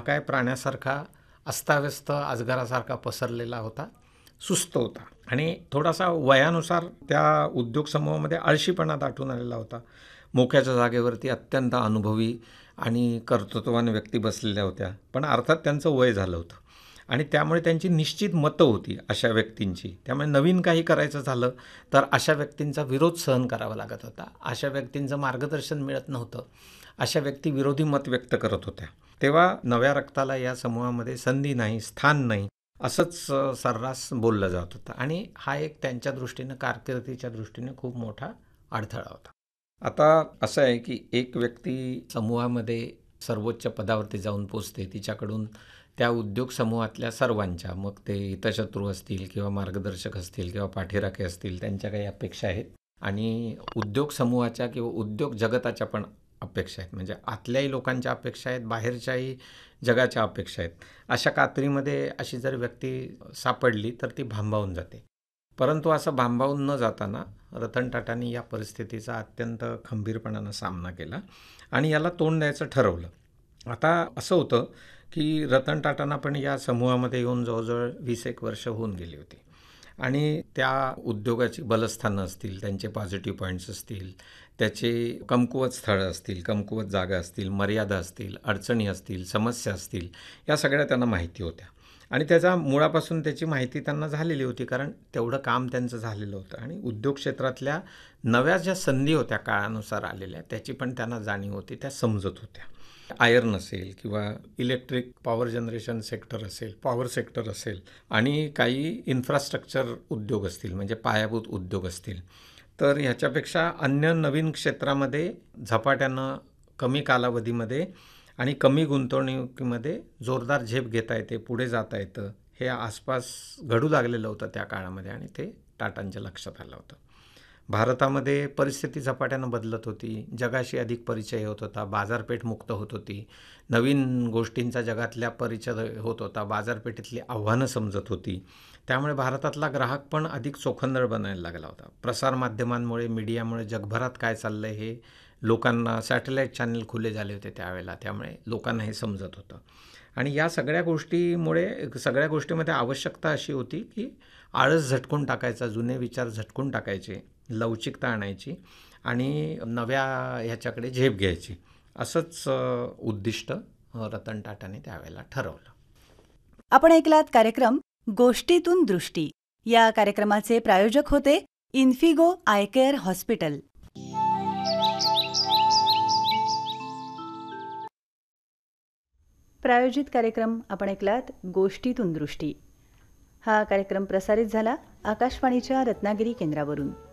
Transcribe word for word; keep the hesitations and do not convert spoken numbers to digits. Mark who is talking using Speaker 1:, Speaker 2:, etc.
Speaker 1: काय प्राण्यासारखा अस्ताव्यस्त अजगरासारखा पसरलेला होता, सुस्त होता आणि थोडासा वयानुसार त्या उद्योग समूहामध्ये आळशीपणा दाटून आलेला होता. मोक्याच्या जागेवरती अत्यंत अनुभवी आणि कर्तृत्ववान व्यक्ती बसलेल्या होत्या, पण अर्थात त्यांचं वय झालं होतं आणि त्यामुळे त्यांची निश्चित मतं होती अशा व्यक्तींची. त्यामुळे नवीन काही करायचं झालं तर अशा व्यक्तींचा विरोध सहन करावा लागत होता. अशा व्यक्तींचं मार्गदर्शन मिळत नव्हतं. अशा व्यक्ती विरोधी मत व्यक्त करत होत्या. तेव्हा नव्या रक्ताला या समूहामध्ये संधी नाही, स्थान नाही, असंच सर्रास बोललं जात होतं आणि हा एक त्यांच्या दृष्टीनं, कारकिर्दीच्या दृष्टीने खूप मोठा अडथळा होता. आता असं आहे की एक व्यक्ती समूहामध्ये सर्वोच्च पदावरती जाऊन पोचते, तिच्याकडून त्या उद्योग समूहातल्या सर्वांच्या, मग ते हितशत्रू असतील किंवा मार्गदर्शक असतील किंवा पाठीराखे असतील, त्यांच्या काही अपेक्षा आहेत आणि उद्योग समूहाच्या किंवा उद्योग जगताच्या पण अपेक्षा आहेत. म्हणजे आतल्याही लोकांच्या अपेक्षा आहेत, बाहेरच्याही जगाच्या अपेक्षा आहेत. अशा कात्रीमध्ये अशी जर व्यक्ती सापडली तर ती भांबावून जाते. परंतु असं भांबावून न जाताना रतन टाटांनी या परिस्थितीचा अत्यंत खंबीरपणानं सामना केला आणि याला तोंड द्यायचं ठरवलं. आता असं होतं की रतन टाटांना पण या समूहामध्ये येऊन जवळजवळ वीस एक वर्ष होऊन गेली होती आणि त्या उद्योगाची बलस्थानं असतील, त्यांचे पॉझिटिव्ह पॉईंट्स असतील, त्याचे कमकुवत स्थळं असतील, कमकुवत जागा असतील, मर्यादा असतील, अडचणी असतील, समस्या असतील, या सगळ्या त्यांना माहिती होत्या आणि त्याचा मुळापासून त्याची माहिती त्यांना झालेली होती, कारण तेवढं काम त्यांचं झालेलं होतं आणि उद्योग क्षेत्रातल्या नव्या ज्या संधी होत्या काळानुसार आलेल्या, त्याची पण त्यांना जाणीव होती, त्या समजत होत्या. आयर्न असेल किंवा इलेक्ट्रिक पॉवर जनरेशन सेक्टर असेल, पॉवर सेक्टर असेल आणि काही इन्फ्रास्ट्रक्चर उद्योग असतील, म्हणजे पायाभूत उद्योग असतील, तर ह्याच्यापेक्षा अन्य नवीन क्षेत्रामध्ये झपाट्यानं, कमी कालावधीमध्ये आणि कमी गुंतवणुकीमध्ये जोरदार झेप घेता येते, पुढे जाता येतं, हे आसपास घडू लागलेलं होतं त्या काळामध्ये आणि ते टाटांच्या लक्षात आलं होतं. भारतामध्ये परिस्थिती झपाट्यानं बदलत होती, जगाशी अधिक परिचय होत होता, बाजारपेठ मुक्त होत होती, नवीन गोष्टींचा जगातल्या परिचय होत होता, बाजारपेठेतली आव्हानं समजत होती. त्यामुळे भारतातला ग्राहक पण अधिक चोखंदळ बनायला लागला होता. प्रसारमाध्यमांमुळे, मीडियामुळे जगभरात काय चाललं आहे हे लोकांना, सॅटेलाईट चॅनल खुले झाले होते त्यावेळेला, त्यामुळे लोकांना हे समजत होतं आणि या सगळ्या गोष्टीमुळे, सगळ्या गोष्टीमध्ये आवश्यकता अशी होती की आळस झटकून टाकायचा, जुने विचार झटकून टाकायचे, लवचिकता आणायची आणि नव्या ह्याच्याकडे झेप घ्यायची, असंच उद्दिष्ट रतन टाटाने त्यावेळेला ठरवलं.
Speaker 2: आपण ऐकलात कार्यक्रम गोष्टीतून दृष्टी. या कार्यक्रमाचे प्रायोजक होते इन्फिगो आय केअर हॉस्पिटल. प्रायोजित कार्यक्रम आपण ऐकलात गोष्टीतून दृष्टी. हा कार्यक्रम प्रसारित झाला आकाशवाणीच्या रत्नागिरी केंद्रावरून.